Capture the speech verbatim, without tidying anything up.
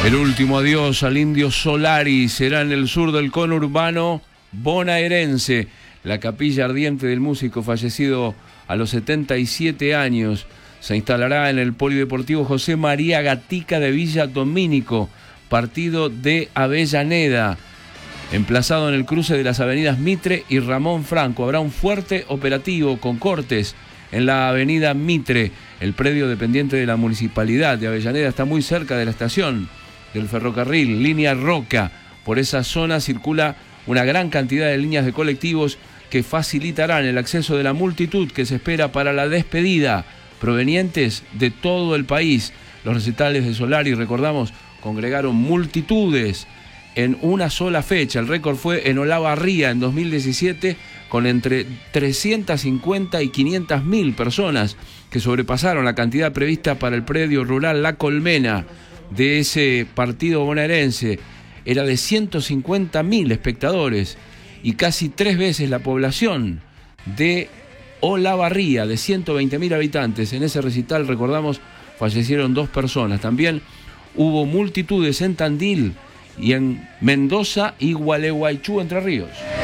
El último adiós al Indio Solari será en el sur del conurbano bonaerense. La capilla ardiente del músico fallecido a los setenta y siete años se instalará en el Polideportivo José María Gatica de Villa Domínico, partido de Avellaneda, emplazado en el cruce de las avenidas Mitre y Ramón Franco. Habrá un fuerte operativo con cortes en la avenida Mitre. El predio dependiente de la Municipalidad de Avellaneda está muy cerca de la estación del ferrocarril, línea Roca. Por esa zona circula una gran cantidad de líneas de colectivos que facilitarán el acceso de la multitud que se espera para la despedida, provenientes de todo el país. Los recitales de Solari, recordamos, congregaron multitudes en una sola fecha. El récord fue en Olavarría en dos mil diecisiete, con entre trescientas cincuenta y quinientas mil personas que sobrepasaron la cantidad prevista para el predio rural La Colmena de ese partido bonaerense. Era de ciento cincuenta mil espectadores y casi tres veces la población de Olavarría, de ciento veinte mil habitantes. En ese recital, recordamos, fallecieron dos personas. También hubo multitudes en Tandil y en Mendoza y Gualeguaychú, Entre Ríos.